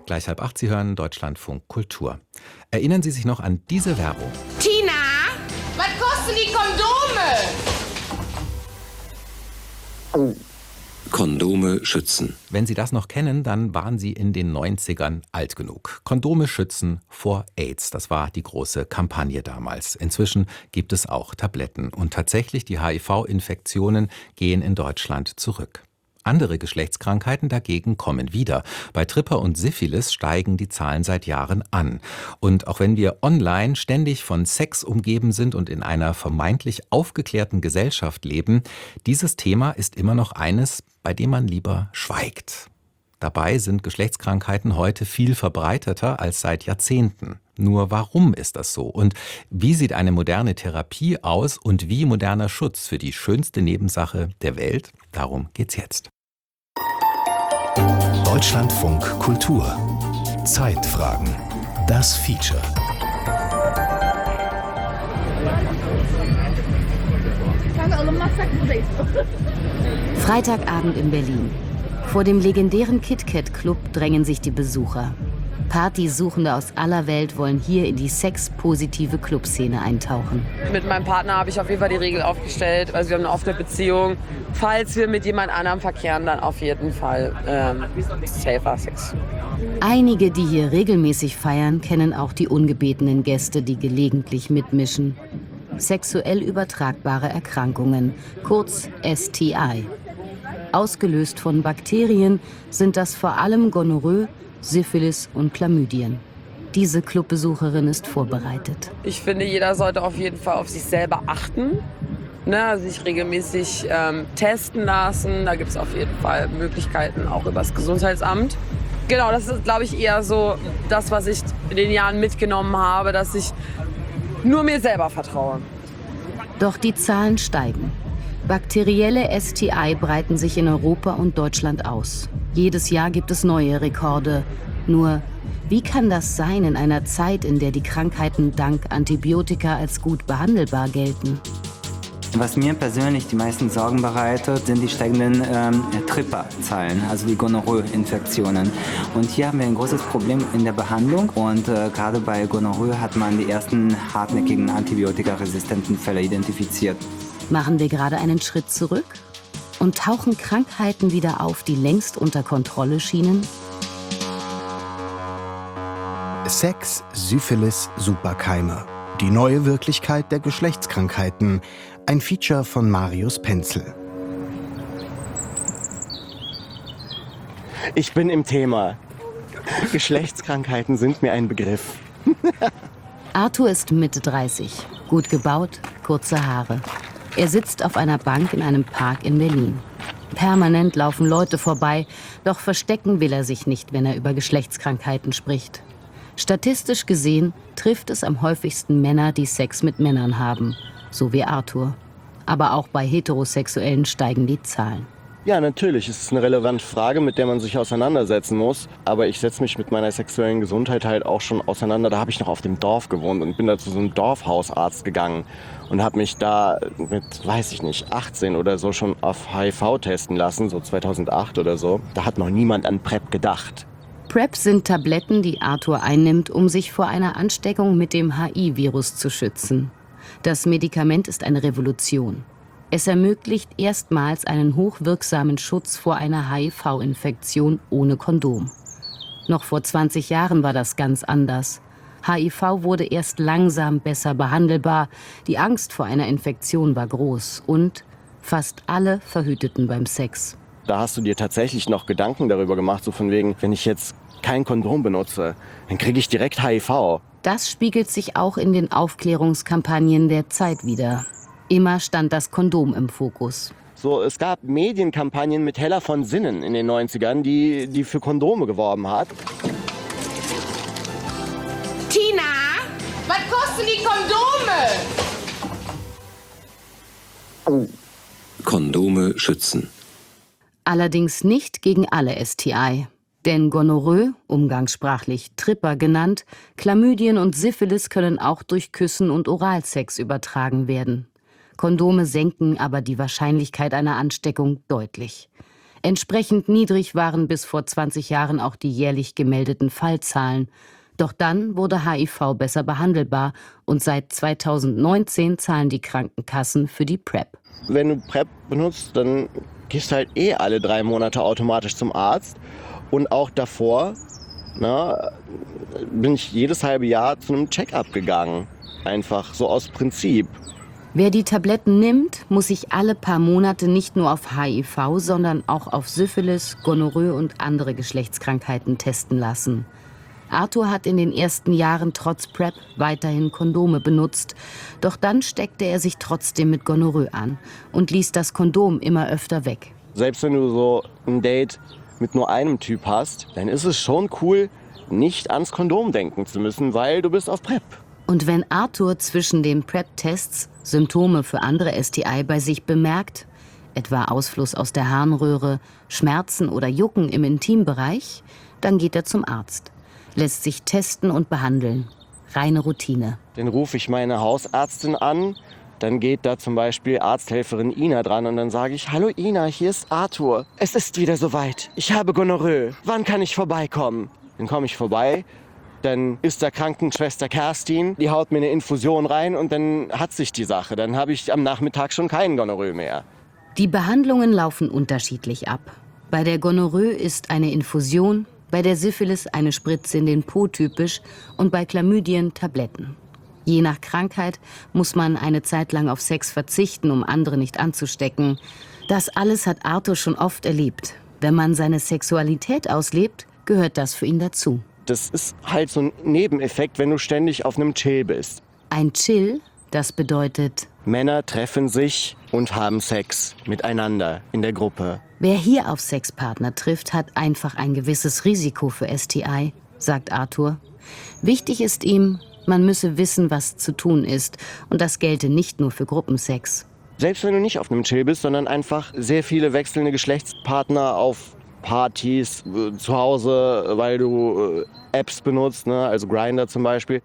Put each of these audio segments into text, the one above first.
Gleich 7:30 Sie hören Deutschlandfunk Kultur. Erinnern Sie sich noch an diese Werbung? Tina, was kosten die Kondome? Kondome schützen. Wenn Sie das noch kennen, dann waren Sie in den 90ern alt genug. Kondome schützen vor AIDS, das war die große Kampagne damals. Inzwischen gibt es auch Tabletten und tatsächlich die HIV-Infektionen gehen in Deutschland zurück. Andere Geschlechtskrankheiten dagegen kommen wieder. Bei Tripper und Syphilis steigen die Zahlen seit Jahren an. Und auch wenn wir online ständig von Sex umgeben sind und in einer vermeintlich aufgeklärten Gesellschaft leben, dieses Thema ist immer noch eines, bei dem man lieber schweigt. Dabei sind Geschlechtskrankheiten heute viel verbreiteter als seit Jahrzehnten. Nur warum ist das so? Und wie sieht eine moderne Therapie aus und wie moderner Schutz für die schönste Nebensache der Welt? Darum geht's jetzt. Deutschlandfunk Kultur. Zeitfragen. Das Feature. Freitagabend in Berlin. Vor dem legendären KitKat-Club drängen sich die Besucher. Partysuchende aus aller Welt wollen hier in die sexpositive Clubszene eintauchen. Mit meinem Partner habe ich auf jeden Fall die Regel aufgestellt. Also wir haben eine offene Beziehung. Falls wir mit jemand anderem verkehren, dann auf jeden Fall safer Sex. Einige, die hier regelmäßig feiern, kennen auch die ungebetenen Gäste, die gelegentlich mitmischen. Sexuell übertragbare Erkrankungen, kurz STI. Ausgelöst von Bakterien sind das vor allem Gonorrhoe, Syphilis und Chlamydien. Diese Clubbesucherin ist vorbereitet. Ich finde, jeder sollte auf jeden Fall auf sich selber achten. Sich regelmäßig testen lassen. Da gibt es auf jeden Fall Möglichkeiten, auch über das Gesundheitsamt. Genau, das ist, glaube ich, eher so das, was ich in den Jahren mitgenommen habe, dass ich nur mir selber vertraue. Doch die Zahlen steigen. Bakterielle STI breiten sich in Europa und Deutschland aus. Jedes Jahr gibt es neue Rekorde. Nur, wie kann das sein in einer Zeit, in der die Krankheiten dank Antibiotika als gut behandelbar gelten? Was mir persönlich die meisten Sorgen bereitet, sind die steigenden Tripper-Zahlen, also die Gonorrhoe-Infektionen. Und hier haben wir ein großes Problem in der Behandlung. Und gerade bei Gonorrhoe hat man die ersten hartnäckigen antibiotikaresistenten Fälle identifiziert. Machen wir gerade einen Schritt zurück? Und tauchen Krankheiten wieder auf, die längst unter Kontrolle schienen? Sex, Syphilis, Superkeime. Die neue Wirklichkeit der Geschlechtskrankheiten. Ein Feature von Marius Penzel. Ich bin im Thema. Geschlechtskrankheiten sind mir ein Begriff. Arthur ist Mitte 30, gut gebaut, kurze Haare. Er sitzt auf einer Bank in einem Park in Berlin. Permanent laufen Leute vorbei, doch verstecken will er sich nicht, wenn er über Geschlechtskrankheiten spricht. Statistisch gesehen trifft es am häufigsten Männer, die Sex mit Männern haben, so wie Arthur. Aber auch bei Heterosexuellen steigen die Zahlen. Ja, natürlich. Es ist eine relevante Frage, mit der man sich auseinandersetzen muss. Aber ich setze mich mit meiner sexuellen Gesundheit halt auch schon auseinander. Da habe ich noch auf dem Dorf gewohnt und bin da zu so einem Dorfhausarzt gegangen und habe mich da mit, 18 oder so schon auf HIV testen lassen, so 2008 oder so. Da hat noch niemand an PrEP gedacht. PrEP sind Tabletten, die Arthur einnimmt, um sich vor einer Ansteckung mit dem HIV-Virus zu schützen. Das Medikament ist eine Revolution. Es ermöglicht erstmals einen hochwirksamen Schutz vor einer HIV-Infektion ohne Kondom. Noch vor 20 Jahren war das ganz anders. HIV wurde erst langsam besser behandelbar, die Angst vor einer Infektion war groß und fast alle verhüteten beim Sex. Da hast du dir tatsächlich noch Gedanken darüber gemacht, so von wegen, wenn ich jetzt kein Kondom benutze, dann kriege ich direkt HIV. Das spiegelt sich auch in den Aufklärungskampagnen der Zeit wider. Immer stand das Kondom im Fokus. So, es gab Medienkampagnen mit Hella von Sinnen in den 90ern, die für Kondome geworben hat. Tina, was kosten die Kondome? Kondome schützen. Allerdings nicht gegen alle STI. Denn Gonorrhoe, umgangssprachlich Tripper genannt, Chlamydien und Syphilis können auch durch Küssen und Oralsex übertragen werden. Kondome senken aber die Wahrscheinlichkeit einer Ansteckung deutlich. Entsprechend niedrig waren bis vor 20 Jahren auch die jährlich gemeldeten Fallzahlen. Doch dann wurde HIV besser behandelbar und seit 2019 zahlen die Krankenkassen für die PrEP. Wenn du PrEP benutzt, dann gehst du halt alle 3 Monate automatisch zum Arzt. Und auch davor bin ich jedes halbe Jahr zu einem Check-up gegangen. Einfach so aus Prinzip. Wer die Tabletten nimmt, muss sich alle paar Monate nicht nur auf HIV, sondern auch auf Syphilis, Gonorrhoe und andere Geschlechtskrankheiten testen lassen. Arthur hat in den ersten Jahren trotz PrEP weiterhin Kondome benutzt. Doch dann steckte er sich trotzdem mit Gonorrhoe an und ließ das Kondom immer öfter weg. Selbst wenn du so ein Date mit nur einem Typ hast, dann ist es schon cool, nicht ans Kondom denken zu müssen, weil du bist auf PrEP. Und wenn Arthur zwischen den PrEP-Tests Symptome für andere STI bei sich bemerkt, etwa Ausfluss aus der Harnröhre, Schmerzen oder Jucken im Intimbereich, dann geht er zum Arzt, lässt sich testen und behandeln. Reine Routine. Dann rufe ich meine Hausärztin an, dann geht da zum Beispiel Arzthelferin Ina dran und dann sage ich: Hallo Ina, hier ist Arthur. Es ist wieder soweit. Ich habe Gonorrhoe. Wann kann ich vorbeikommen? Dann komme ich vorbei. Dann ist da Krankenschwester Kerstin, die haut mir eine Infusion rein und dann hat sich die Sache. Dann habe ich am Nachmittag schon keinen Gonorrhoe mehr. Die Behandlungen laufen unterschiedlich ab. Bei der Gonorrhoe ist eine Infusion, bei der Syphilis eine Spritze in den Po typisch und bei Chlamydien Tabletten. Je nach Krankheit muss man eine Zeit lang auf Sex verzichten, um andere nicht anzustecken. Das alles hat Arthur schon oft erlebt. Wenn man seine Sexualität auslebt, gehört das für ihn dazu. Das ist halt so ein Nebeneffekt, wenn du ständig auf einem Chill bist. Ein Chill, das bedeutet: Männer treffen sich und haben Sex miteinander in der Gruppe. Wer hier auf Sexpartner trifft, hat einfach ein gewisses Risiko für STI, sagt Arthur. Wichtig ist ihm, man müsse wissen, was zu tun ist. Und das gelte nicht nur für Gruppensex. Selbst wenn du nicht auf einem Chill bist, sondern einfach sehr viele wechselnde Geschlechtspartner auf Partys, zu Hause, weil du Apps benutzt, also Grindr zum Beispiel.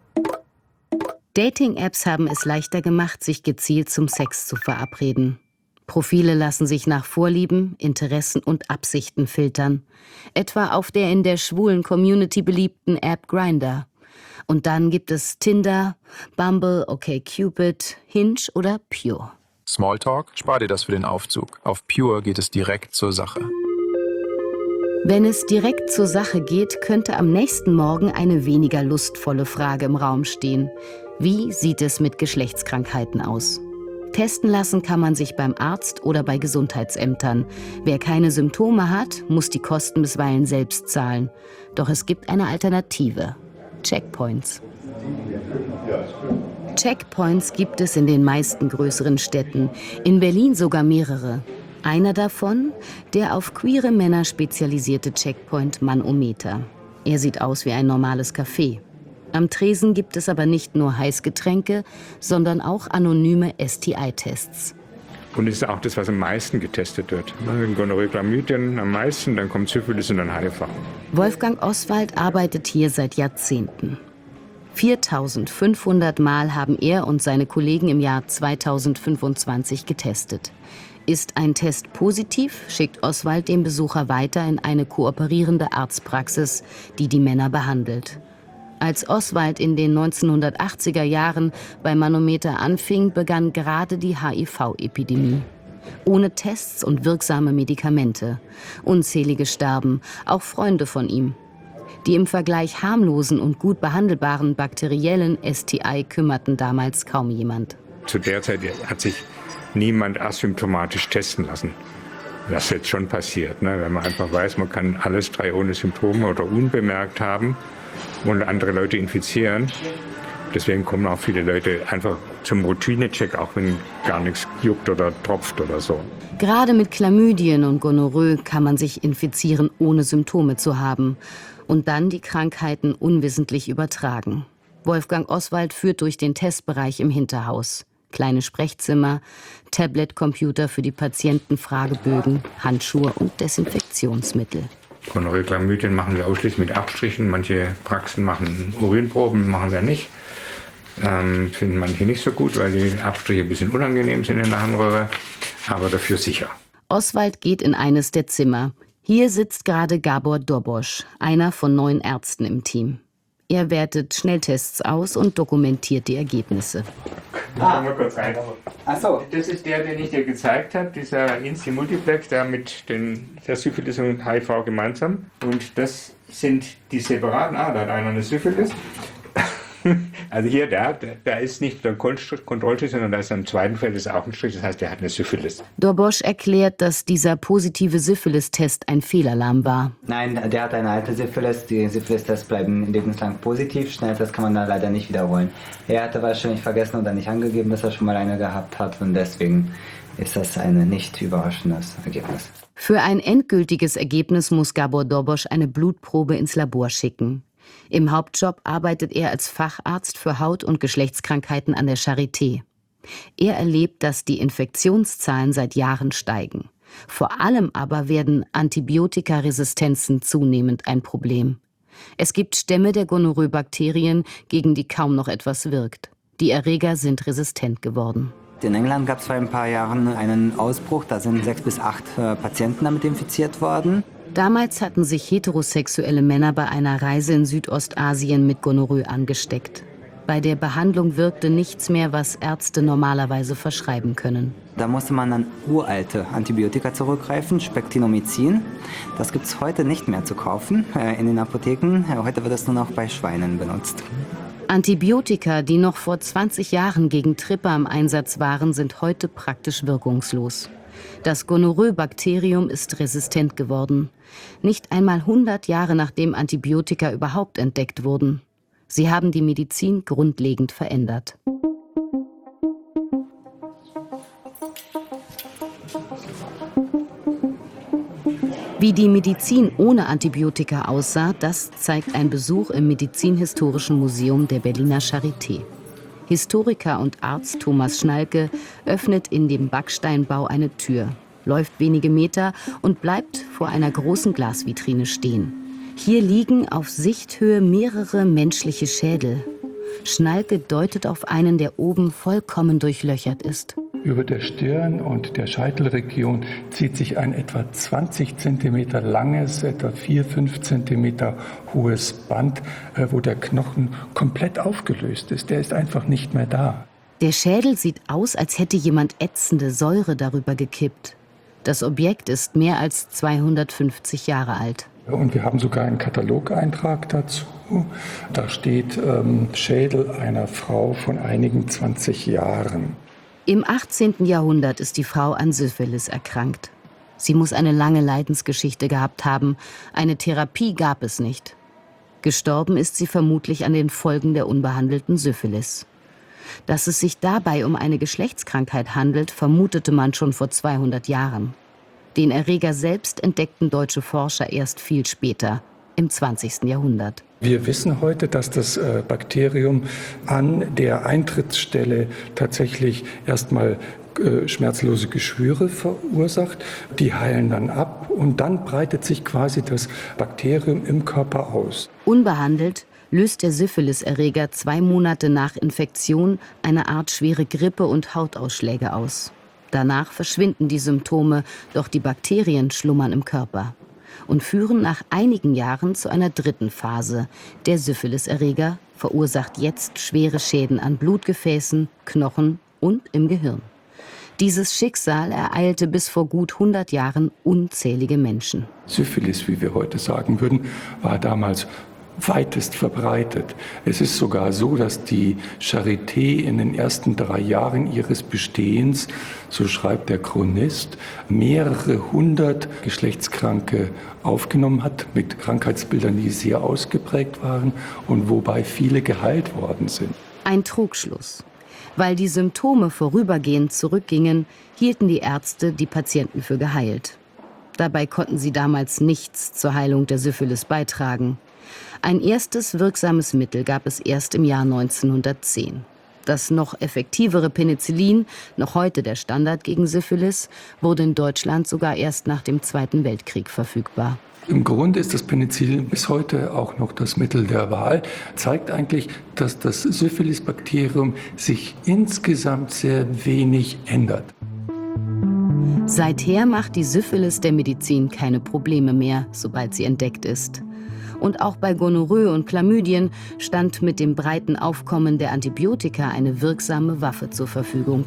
Dating-Apps haben es leichter gemacht, sich gezielt zum Sex zu verabreden. Profile lassen sich nach Vorlieben, Interessen und Absichten filtern. Etwa auf der in der schwulen Community beliebten App Grindr. Und dann gibt es Tinder, Bumble, OkCupid, Hinge oder Pure. Smalltalk, spar dir das für den Aufzug. Auf Pure geht es direkt zur Sache. Wenn es direkt zur Sache geht, könnte am nächsten Morgen eine weniger lustvolle Frage im Raum stehen. Wie sieht es mit Geschlechtskrankheiten aus? Testen lassen kann man sich beim Arzt oder bei Gesundheitsämtern. Wer keine Symptome hat, muss die Kosten bisweilen selbst zahlen. Doch es gibt eine Alternative: Checkpoints. Checkpoints gibt es in den meisten größeren Städten, in Berlin sogar mehrere. Einer davon, der auf queere Männer spezialisierte Checkpoint Manometer. Er sieht aus wie ein normales Café. Am Tresen gibt es aber nicht nur Heißgetränke, sondern auch anonyme STI-Tests. Und es ist auch das, was am meisten getestet wird. Gonorrhoe, Chlamydien am meisten, dann kommt Syphilis und dann HIV. Wolfgang Oswald arbeitet hier seit Jahrzehnten. 4.500 Mal haben er und seine Kollegen im Jahr 2025 getestet. Ist ein Test positiv, schickt Oswald den Besucher weiter in eine kooperierende Arztpraxis, die die Männer behandelt. Als Oswald in den 1980er Jahren bei Manometer anfing, begann gerade die HIV-Epidemie. Ohne Tests und wirksame Medikamente. Unzählige starben, auch Freunde von ihm. Die im Vergleich harmlosen und gut behandelbaren bakteriellen STI kümmerten damals kaum jemand. Zu der Zeit hat sich niemand asymptomatisch testen lassen. Das ist jetzt schon passiert, wenn man einfach weiß, man kann alles 3 ohne Symptome oder unbemerkt haben und andere Leute infizieren. Deswegen kommen auch viele Leute einfach zum Routinecheck, auch wenn gar nichts juckt oder tropft oder so. Gerade mit Chlamydien und Gonorrhoe kann man sich infizieren, ohne Symptome zu haben. Und dann die Krankheiten unwissentlich übertragen. Wolfgang Oswald führt durch den Testbereich im Hinterhaus. Kleine Sprechzimmer, Tablet-Computer für die Patienten, Fragebögen, Handschuhe und Desinfektionsmittel. Gonorrhoe, Chlamydien machen wir ausschließlich mit Abstrichen. Manche Praxen machen Urinproben, machen wir nicht. Finden manche nicht so gut, weil die Abstriche ein bisschen unangenehm sind in der Harnröhre, aber dafür sicher. Oswald geht in eines der Zimmer. Hier sitzt gerade Gábor Dobos, einer von 9 Ärzten im Team. Er wertet Schnelltests aus und dokumentiert die Ergebnisse. Mal kurz rein. Ach so. Das ist der, den ich dir gezeigt habe, dieser Insti-Multiplex, der mit der Syphilis und HIV gemeinsam. Und das sind die separaten. Da hat einer eine Syphilis. Also hier, da ist nicht der Kontrollstrich, sondern da ist im zweiten Feld ist auch ein Strich, das heißt, der hat eine Syphilis. Dobos erklärt, dass dieser positive Syphilis-Test ein Fehlalarm war. Nein, der hat eine alte Syphilis. Die Syphilis-Tests bleiben lebenslang positiv. Schnelltest kann man da leider nicht wiederholen. Er hatte wahrscheinlich vergessen oder nicht angegeben, dass er schon mal eine gehabt hat. Und deswegen ist das ein nicht überraschendes Ergebnis. Für ein endgültiges Ergebnis muss Gábor Dobos eine Blutprobe ins Labor schicken. Im Hauptjob arbeitet er als Facharzt für Haut- und Geschlechtskrankheiten an der Charité. Er erlebt, dass die Infektionszahlen seit Jahren steigen. Vor allem aber werden Antibiotikaresistenzen zunehmend ein Problem. Es gibt Stämme der Gonorrhoe-Bakterien, gegen die kaum noch etwas wirkt. Die Erreger sind resistent geworden. In England gab es vor ein paar Jahren einen Ausbruch. Da sind 6 bis 8 Patienten damit infiziert worden. Damals hatten sich heterosexuelle Männer bei einer Reise in Südostasien mit Gonorrhoe angesteckt. Bei der Behandlung wirkte nichts mehr, was Ärzte normalerweise verschreiben können. Da musste man an uralte Antibiotika zurückgreifen, Spektinomycin. Das gibt es heute nicht mehr zu kaufen in den Apotheken. Heute wird es nur noch bei Schweinen benutzt. Antibiotika, die noch vor 20 Jahren gegen Tripper im Einsatz waren, sind heute praktisch wirkungslos. Das Gonorrhoe-Bakterium ist resistent geworden. Nicht einmal 100 Jahre nachdem Antibiotika überhaupt entdeckt wurden. Sie haben die Medizin grundlegend verändert. Wie die Medizin ohne Antibiotika aussah, das zeigt ein Besuch im Medizinhistorischen Museum der Berliner Charité. Historiker und Arzt Thomas Schnalke öffnet in dem Backsteinbau eine Tür, läuft wenige Meter und bleibt vor einer großen Glasvitrine stehen. Hier liegen auf Sichthöhe mehrere menschliche Schädel. Schnalke deutet auf einen, der oben vollkommen durchlöchert ist. Über der Stirn und der Scheitelregion zieht sich ein etwa 20 cm langes, etwa 4-5 cm hohes Band, wo der Knochen komplett aufgelöst ist. Der ist einfach nicht mehr da. Der Schädel sieht aus, als hätte jemand ätzende Säure darüber gekippt. Das Objekt ist mehr als 250 Jahre alt. Und wir haben sogar einen Katalogeintrag dazu. Da steht Schädel einer Frau von einigen 20 Jahren. Im 18. Jahrhundert ist die Frau an Syphilis erkrankt. Sie muss eine lange Leidensgeschichte gehabt haben. Eine Therapie gab es nicht. Gestorben ist sie vermutlich an den Folgen der unbehandelten Syphilis. Dass es sich dabei um eine Geschlechtskrankheit handelt, vermutete man schon vor 200 Jahren. Den Erreger selbst entdeckten deutsche Forscher erst viel später, im 20. Jahrhundert. Wir wissen heute, dass das Bakterium an der Eintrittsstelle tatsächlich erstmal schmerzlose Geschwüre verursacht. Die heilen dann ab und dann breitet sich quasi das Bakterium im Körper aus. Unbehandelt löst der Syphiliserreger 2 Monate nach Infektion eine Art schwere Grippe und Hautausschläge aus. Danach verschwinden die Symptome, doch die Bakterien schlummern im Körper und führen nach einigen Jahren zu einer dritten Phase. Der Syphiliserreger verursacht jetzt schwere Schäden an Blutgefäßen, Knochen und im Gehirn. Dieses Schicksal ereilte bis vor gut 100 Jahren unzählige Menschen. Syphilis, wie wir heute sagen würden, war damals weitest verbreitet. Es ist sogar so, dass die Charité in den ersten 3 Jahren ihres Bestehens, so schreibt der Chronist, mehrere hundert Geschlechtskranke aufgenommen hat, mit Krankheitsbildern, die sehr ausgeprägt waren und wobei viele geheilt worden sind. Ein Trugschluss. Weil die Symptome vorübergehend zurückgingen, hielten die Ärzte die Patienten für geheilt. Dabei konnten sie damals nichts zur Heilung der Syphilis beitragen. Ein erstes wirksames Mittel gab es erst im Jahr 1910. Das noch effektivere Penicillin, noch heute der Standard gegen Syphilis, wurde in Deutschland sogar erst nach dem Zweiten Weltkrieg verfügbar. Im Grunde ist das Penicillin bis heute auch noch das Mittel der Wahl. Zeigt eigentlich, dass das Syphilis-Bakterium sich insgesamt sehr wenig ändert. Seither macht die Syphilis der Medizin keine Probleme mehr, sobald sie entdeckt ist. Und auch bei Gonorrhoe und Chlamydien stand mit dem breiten Aufkommen der Antibiotika eine wirksame Waffe zur Verfügung.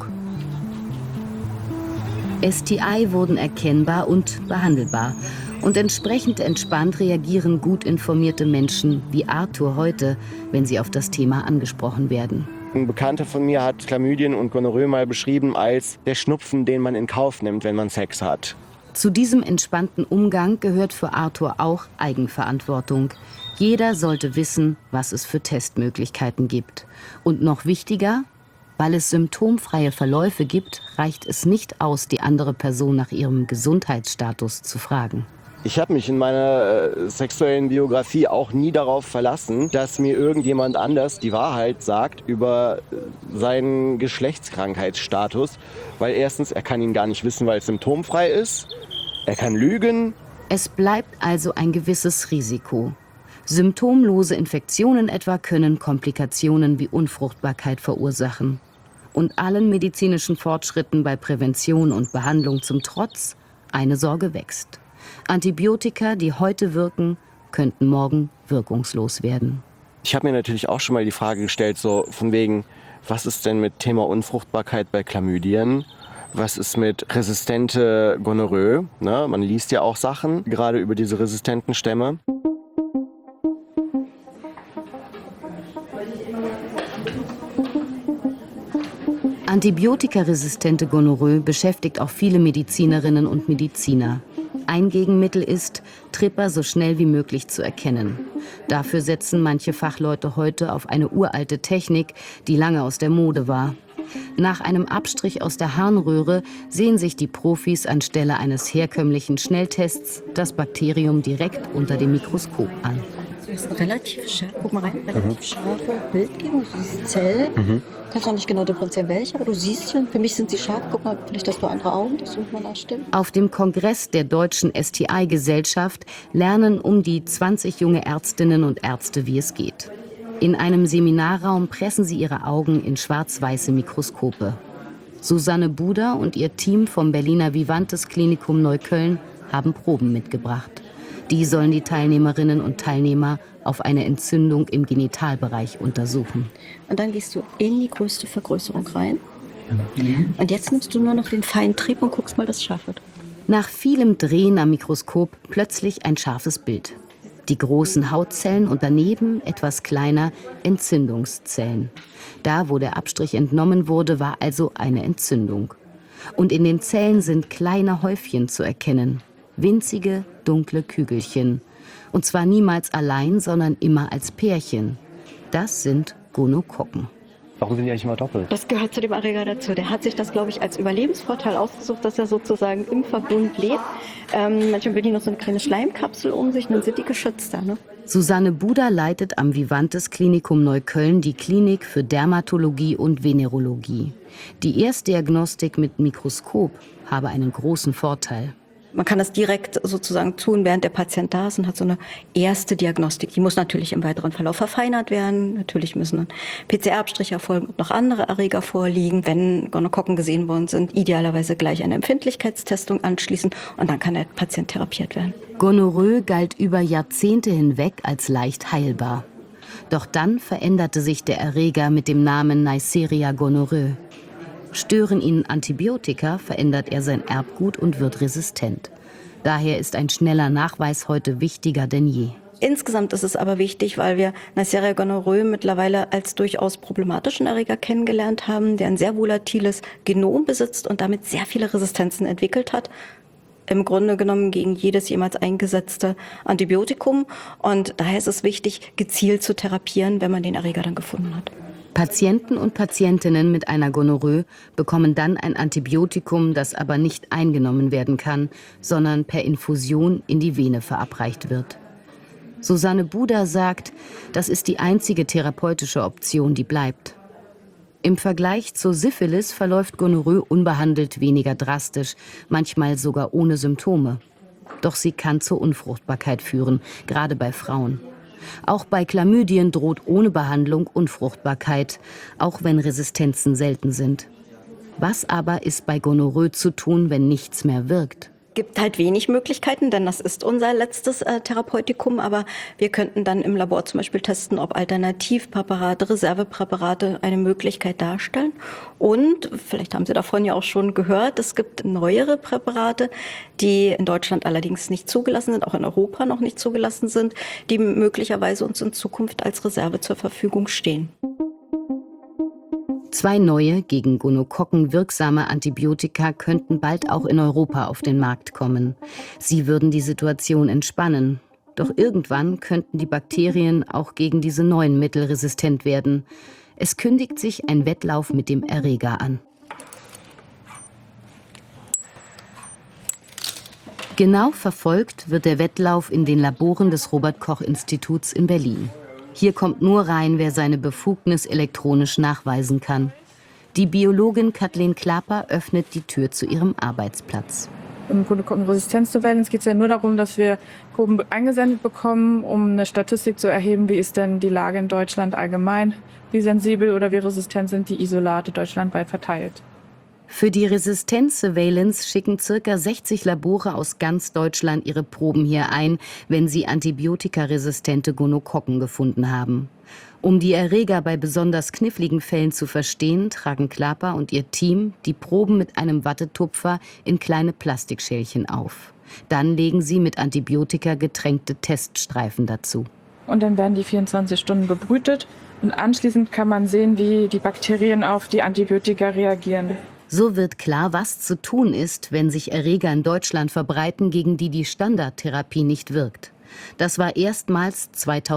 STI wurden erkennbar und behandelbar. Und entsprechend entspannt reagieren gut informierte Menschen wie Arthur heute, wenn sie auf das Thema angesprochen werden. Ein Bekannter von mir hat Chlamydien und Gonorrhoe mal beschrieben als der Schnupfen, den man in Kauf nimmt, wenn man Sex hat. Zu diesem entspannten Umgang gehört für Arthur auch Eigenverantwortung. Jeder sollte wissen, was es für Testmöglichkeiten gibt. Und noch wichtiger, weil es symptomfreie Verläufe gibt, reicht es nicht aus, die andere Person nach ihrem Gesundheitsstatus zu fragen. Ich habe mich in meiner sexuellen Biografie auch nie darauf verlassen, dass mir irgendjemand anders die Wahrheit sagt über seinen Geschlechtskrankheitsstatus. Weil erstens, er kann ihn gar nicht wissen, weil es symptomfrei ist. Er kann lügen. Es bleibt also ein gewisses Risiko. Symptomlose Infektionen etwa können Komplikationen wie Unfruchtbarkeit verursachen. Und allen medizinischen Fortschritten bei Prävention und Behandlung zum Trotz, eine Sorge wächst. Antibiotika, die heute wirken, könnten morgen wirkungslos werden. Ich habe mir natürlich auch schon mal die Frage gestellt, so von wegen, was ist denn mit Thema Unfruchtbarkeit bei Chlamydien? Was ist mit resistente Gonorrhoe? Ne? Man liest ja auch Sachen, gerade über diese resistenten Stämme. Antibiotikaresistente Gonorrhoe beschäftigt auch viele Medizinerinnen und Mediziner. Ein Gegenmittel ist, Tripper so schnell wie möglich zu erkennen. Dafür setzen manche Fachleute heute auf eine uralte Technik, die lange aus der Mode war. Nach einem Abstrich aus der Harnröhre sehen sich die Profis anstelle eines herkömmlichen Schnelltests das Bakterium direkt unter dem Mikroskop an. Das ist relativ scharf. Guck mal rein, relativ scharfe Bildgebung. Du siehst Zellen. Kannst auch nicht genau differenzieren, welche, aber du siehst schon, für mich sind sie scharf. Guck mal, vielleicht hast du andere Augen, das muss man da stimmen. Auf dem Kongress der Deutschen STI-Gesellschaft lernen um die 20 junge Ärztinnen und Ärzte, wie es geht. In einem Seminarraum pressen sie ihre Augen in schwarz-weiße Mikroskope. Susanne Buder und ihr Team vom Berliner Vivantes Klinikum Neukölln haben Proben mitgebracht. Die sollen die Teilnehmerinnen und Teilnehmer auf eine Entzündung im Genitalbereich untersuchen. Und dann gehst du in die größte Vergrößerung rein. Und jetzt nimmst du nur noch den feinen Trieb und guckst mal, dass es scharf wird. Nach vielem Drehen am Mikroskop plötzlich ein scharfes Bild. Die großen Hautzellen und daneben, etwas kleiner, Entzündungszellen. Da, wo der Abstrich entnommen wurde, war also eine Entzündung. Und in den Zellen sind kleine Häufchen zu erkennen. Winzige, dunkle Kügelchen. Und zwar niemals allein, sondern immer als Pärchen. Das sind Gonokokken. Warum sind die eigentlich immer doppelt? Das gehört zu dem Erreger dazu. Der hat sich das, glaube ich, als Überlebensvorteil ausgesucht, dass er sozusagen im Verbund lebt. Manchmal bilden die noch so eine kleine Schleimkapsel um sich, dann sind die geschützter. Ne? Susanne Buder leitet am Vivantes Klinikum Neukölln die Klinik für Dermatologie und Venerologie. Die Erstdiagnostik mit Mikroskop habe einen großen Vorteil. Man kann das direkt sozusagen tun, während der Patient da ist und hat so eine erste Diagnostik. Die muss natürlich im weiteren Verlauf verfeinert werden. Natürlich müssen dann PCR-Abstriche erfolgen und noch andere Erreger vorliegen. Wenn Gonokokken gesehen worden sind, idealerweise gleich eine Empfindlichkeitstestung anschließen und dann kann der Patient therapiert werden. Gonorrhoe galt über Jahrzehnte hinweg als leicht heilbar. Doch dann veränderte sich der Erreger mit dem Namen Neisseria gonorrhoeae. Stören ihn Antibiotika, verändert er sein Erbgut und wird resistent. Daher ist ein schneller Nachweis heute wichtiger denn je. Insgesamt ist es aber wichtig, weil wir Neisseria gonorrhoeae mittlerweile als durchaus problematischen Erreger kennengelernt haben, der ein sehr volatiles Genom besitzt und damit sehr viele Resistenzen entwickelt hat. Im Grunde genommen gegen jedes jemals eingesetzte Antibiotikum. Und daher ist es wichtig, gezielt zu therapieren, wenn man den Erreger dann gefunden hat. Patienten und Patientinnen mit einer Gonorrhoe bekommen dann ein Antibiotikum, das aber nicht eingenommen werden kann, sondern per Infusion in die Vene verabreicht wird. Susanne Buder sagt, das ist die einzige therapeutische Option, die bleibt. Im Vergleich zur Syphilis verläuft Gonorrhoe unbehandelt weniger drastisch, manchmal sogar ohne Symptome. Doch sie kann zur Unfruchtbarkeit führen, gerade bei Frauen. Auch bei Chlamydien droht ohne Behandlung Unfruchtbarkeit, auch wenn Resistenzen selten sind. Was aber ist bei Gonorrhoe zu tun, wenn nichts mehr wirkt? Gibt halt wenig Möglichkeiten, denn das ist unser letztes Therapeutikum, aber wir könnten dann im Labor zum Beispiel testen, ob Alternativpräparate, Reservepräparate eine Möglichkeit darstellen. Und vielleicht haben Sie davon ja auch schon gehört, es gibt neuere Präparate, die in Deutschland allerdings nicht zugelassen sind, auch in Europa noch nicht zugelassen sind, die möglicherweise uns in Zukunft als Reserve zur Verfügung stehen. 2 neue, gegen Gonokokken wirksame Antibiotika könnten bald auch in Europa auf den Markt kommen. Sie würden die Situation entspannen. Doch irgendwann könnten die Bakterien auch gegen diese neuen Mittel resistent werden. Es kündigt sich ein Wettlauf mit dem Erreger an. Genau verfolgt wird der Wettlauf in den Laboren des Robert-Koch-Instituts in Berlin. Hier kommt nur rein, wer seine Befugnis elektronisch nachweisen kann. Die Biologin Kathleen Klaper öffnet die Tür zu ihrem Arbeitsplatz. Im Resistenzsurveillance geht es ja nur darum, dass wir Proben eingesendet bekommen, um eine Statistik zu erheben, wie ist denn die Lage in Deutschland allgemein, wie sensibel oder wie resistent sind die Isolate deutschlandweit verteilt. Für die Resistenzsurveillance schicken ca. 60 Labore aus ganz Deutschland ihre Proben hier ein, wenn sie antibiotikaresistente Gonokokken gefunden haben. Um die Erreger bei besonders kniffligen Fällen zu verstehen, tragen Klaper und ihr Team die Proben mit einem Wattetupfer in kleine Plastikschälchen auf. Dann legen sie mit Antibiotika getränkte Teststreifen dazu. Und dann werden die 24 Stunden bebrütet und anschließend kann man sehen, wie die Bakterien auf die Antibiotika reagieren. So wird klar, was zu tun ist, wenn sich Erreger in Deutschland verbreiten, gegen die die Standardtherapie nicht wirkt. Das war erstmals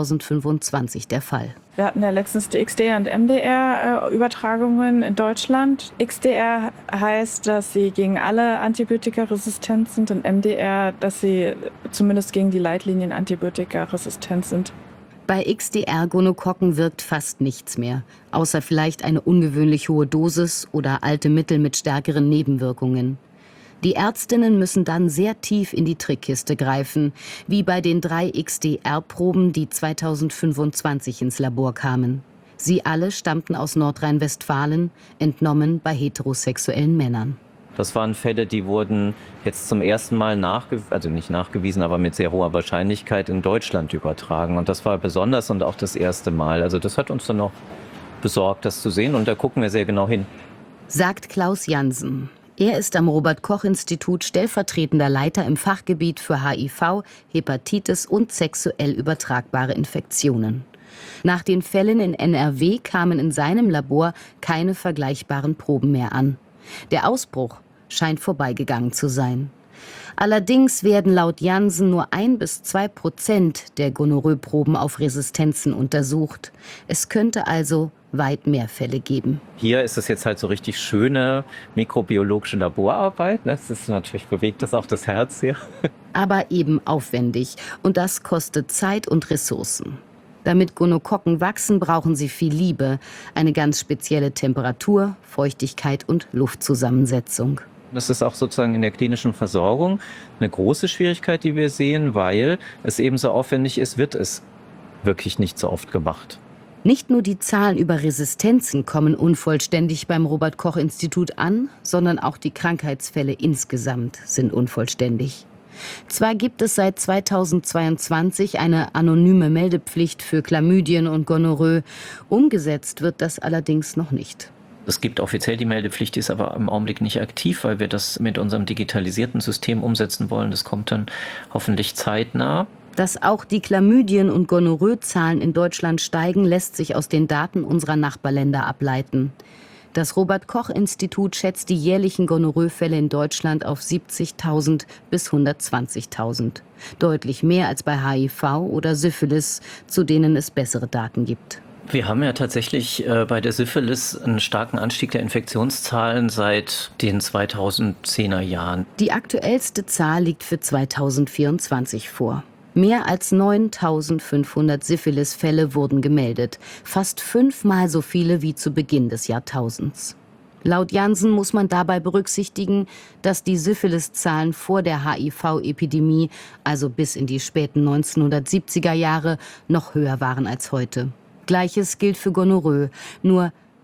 2025 der Fall. Wir hatten ja letztens die XDR- und MDR-Übertragungen in Deutschland. XDR heißt, dass sie gegen alle Antibiotika resistent sind und MDR, dass sie zumindest gegen die Leitlinien Antibiotika resistent sind. Bei XDR-Gonokokken wirkt fast nichts mehr, außer vielleicht eine ungewöhnlich hohe Dosis oder alte Mittel mit stärkeren Nebenwirkungen. Die Ärztinnen müssen dann sehr tief in die Trickkiste greifen, wie bei den 3 XDR-Proben, die 2025 ins Labor kamen. Sie alle stammten aus Nordrhein-Westfalen, entnommen bei heterosexuellen Männern. Das waren Fälle, die wurden jetzt zum ersten Mal nicht nachgewiesen, aber mit sehr hoher Wahrscheinlichkeit in Deutschland übertragen. Und das war besonders und auch das erste Mal. Also das hat uns dann auch besorgt, das zu sehen. Und da gucken wir sehr genau hin. Sagt Klaus Jansen. Er ist am Robert-Koch-Institut stellvertretender Leiter im Fachgebiet für HIV, Hepatitis und sexuell übertragbare Infektionen. Nach den Fällen in NRW kamen in seinem Labor keine vergleichbaren Proben mehr an. Der Ausbruch scheint vorbeigegangen zu sein. Allerdings werden laut Jansen nur 1-2% der Gonorrhoe-Proben auf Resistenzen untersucht. Es könnte also weit mehr Fälle geben. Hier ist es jetzt halt so richtig schöne mikrobiologische Laborarbeit. Das ist natürlich, bewegt das auch das Herz hier. Aber eben aufwendig. Und das kostet Zeit und Ressourcen. Damit Gonokokken wachsen, brauchen sie viel Liebe, eine ganz spezielle Temperatur, Feuchtigkeit und Luftzusammensetzung. Das ist auch sozusagen in der klinischen Versorgung eine große Schwierigkeit, die wir sehen, weil es eben so aufwendig ist, wird es wirklich nicht so oft gemacht. Nicht nur die Zahlen über Resistenzen kommen unvollständig beim Robert-Koch-Institut an, sondern auch die Krankheitsfälle insgesamt sind unvollständig. Zwar gibt es seit 2022 eine anonyme Meldepflicht für Chlamydien und Gonorrhoe, umgesetzt wird das allerdings noch nicht. Es gibt offiziell die Meldepflicht, die ist aber im Augenblick nicht aktiv, weil wir das mit unserem digitalisierten System umsetzen wollen. Das kommt dann hoffentlich zeitnah. Dass auch die Chlamydien- und Gonorrhoe-Zahlen in Deutschland steigen, lässt sich aus den Daten unserer Nachbarländer ableiten. Das Robert-Koch-Institut schätzt die jährlichen Gonorrhoe-Fälle in Deutschland auf 70.000 bis 120.000. Deutlich mehr als bei HIV oder Syphilis, zu denen es bessere Daten gibt. Wir haben ja tatsächlich bei der Syphilis einen starken Anstieg der Infektionszahlen seit den 2010er Jahren. Die aktuellste Zahl liegt für 2024 vor. Mehr als 9.500 Syphilis-Fälle wurden gemeldet, fast 5-mal so viele wie zu Beginn des Jahrtausends. Laut Jansen muss man dabei berücksichtigen, dass die Syphilis-Zahlen vor der HIV-Epidemie, also bis in die späten 1970er Jahre, noch höher waren als heute. Gleiches gilt für Gonorrhoe, nur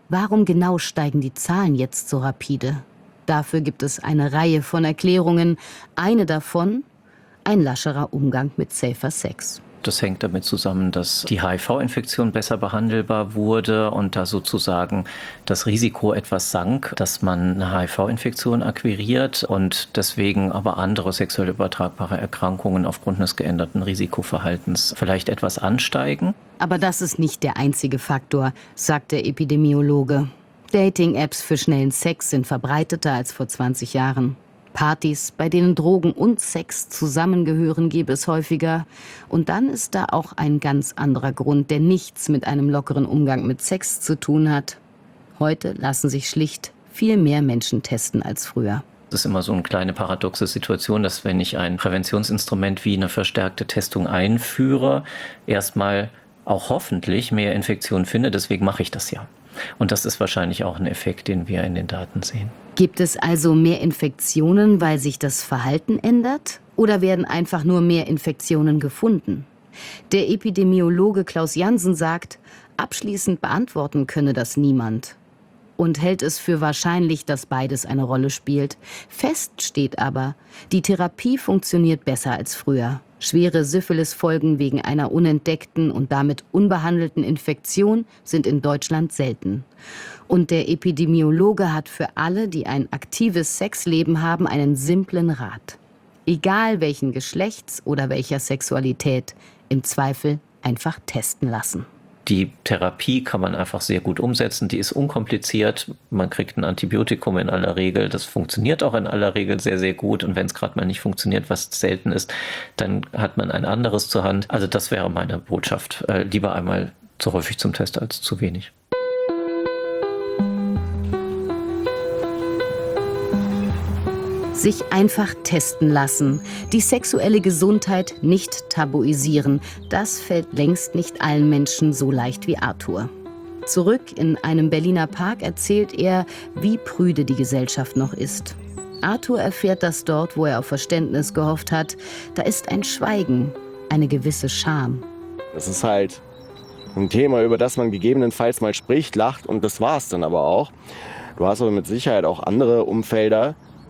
Warum genau steigen die Zahlen jetzt so rapide? Dafür gibt es eine Reihe von Erklärungen. Eine davon: ein lascherer Umgang mit safer Sex. Das hängt damit zusammen, dass die HIV-Infektion besser behandelbar wurde und da sozusagen das Risiko etwas sank, dass man eine HIV-Infektion akquiriert und deswegen aber andere sexuell übertragbare Erkrankungen aufgrund des geänderten Risikoverhaltens vielleicht etwas ansteigen. Aber das ist nicht der einzige Faktor, sagt der Epidemiologe. Dating-Apps für schnellen Sex sind verbreiteter als vor 20 Jahren. Partys, bei denen Drogen und Sex zusammengehören, gäbe es häufiger. Und dann ist da auch ein ganz anderer Grund, der nichts mit einem lockeren Umgang mit Sex zu tun hat. Heute lassen sich schlicht viel mehr Menschen testen als früher. Es ist immer so eine kleine paradoxe Situation, dass wenn ich ein Präventionsinstrument wie eine verstärkte Testung einführe, erstmal auch hoffentlich mehr Infektionen finde. Deswegen mache ich das ja. Und das ist wahrscheinlich auch ein Effekt, den wir in den Daten sehen. Gibt es also mehr Infektionen, weil sich das Verhalten ändert? Oder werden einfach nur mehr Infektionen gefunden? Der Epidemiologe Klaus Jansen sagt, abschließend beantworten könne das niemand. Und hält es für wahrscheinlich, dass beides eine Rolle spielt. Fest steht aber, die Therapie funktioniert besser als früher. Schwere Syphilis-Folgen wegen einer unentdeckten und damit unbehandelten Infektion sind in Deutschland selten. Und der Epidemiologe hat für alle, die ein aktives Sexleben haben, einen simplen Rat. Egal welchen Geschlechts oder welcher Sexualität, im Zweifel einfach testen lassen. Die Therapie kann man einfach sehr gut umsetzen, die ist unkompliziert. Man kriegt ein Antibiotikum in aller Regel, das funktioniert auch in aller Regel sehr, sehr gut. Und wenn es gerade mal nicht funktioniert, was selten ist, dann hat man ein anderes zur Hand. Also das wäre meine Botschaft. Lieber einmal zu häufig zum Test als zu wenig. Sich einfach testen lassen, die sexuelle Gesundheit nicht tabuisieren, das fällt längst nicht allen Menschen so leicht wie Arthur. Zurück in einem Berliner Park erzählt er, wie prüde die Gesellschaft noch ist. Arthur erfährt das dort, wo er auf Verständnis gehofft hat. Da ist ein Schweigen, eine gewisse Scham. Das ist halt ein Thema, über das man gegebenenfalls mal spricht, lacht und das war's dann aber auch. Du hast aber mit Sicherheit auch andere Umfelder,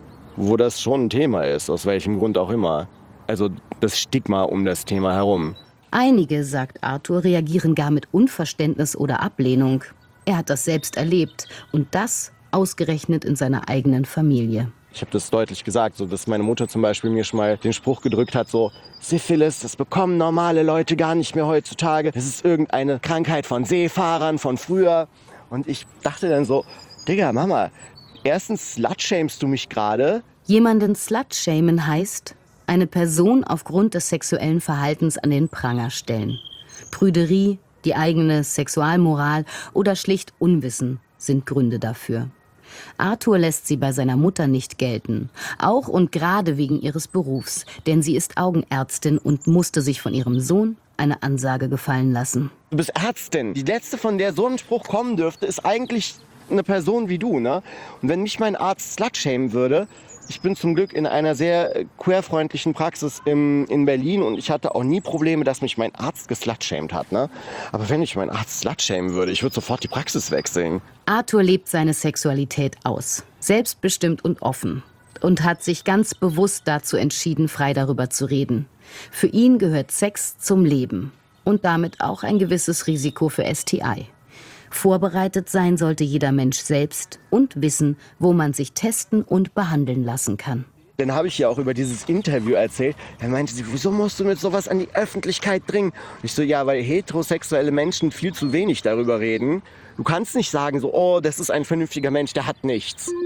wo das schon ein Thema ist, aus welchem Grund auch immer. Also das Stigma um das Thema herum. Einige, sagt Arthur, reagieren gar mit Unverständnis oder Ablehnung. Er hat das selbst erlebt und das ausgerechnet in seiner eigenen Familie. Ich habe das deutlich gesagt, so dass meine Mutter zum Beispiel mir schon mal den Spruch gedrückt hat, so Syphilis, das bekommen normale Leute gar nicht mehr heutzutage. Das ist irgendeine Krankheit von Seefahrern von früher. Und ich dachte dann so, Digga, Mama, erstens slutshamest du mich gerade. Jemanden slutshamen heißt, eine Person aufgrund des sexuellen Verhaltens an den Pranger stellen. Prüderie, die eigene Sexualmoral oder schlicht Unwissen sind Gründe dafür. Arthur lässt sie bei seiner Mutter nicht gelten, auch und gerade wegen ihres Berufs, denn sie ist Augenärztin und musste sich von ihrem Sohn eine Ansage gefallen lassen. Du bist Ärztin. Die letzte, von der so ein Spruch kommen dürfte, ist eigentlich eine Person wie du, ne? Und wenn mich mein Arzt slutshamen würde, ich bin zum Glück in einer sehr queerfreundlichen Praxis in Berlin und ich hatte auch nie Probleme, dass mich mein Arzt geslutshamed hat, ne? Aber wenn ich meinen Arzt slutshamen würde, ich würde sofort die Praxis wechseln. Arthur lebt seine Sexualität aus, selbstbestimmt und offen, und hat sich ganz bewusst dazu entschieden, frei darüber zu reden. Für ihn gehört Sex zum Leben und damit auch ein gewisses Risiko für STI. Vorbereitet sein sollte jeder Mensch selbst und wissen, wo man sich testen und behandeln lassen kann. Dann habe ich ja auch über dieses Interview erzählt. Dann meinte sie, wieso musst du mit sowas an die Öffentlichkeit bringen? Ich so, ja, weil heterosexuelle Menschen viel zu wenig darüber reden. Du kannst nicht sagen so, oh, das ist ein vernünftiger Mensch, der hat nichts.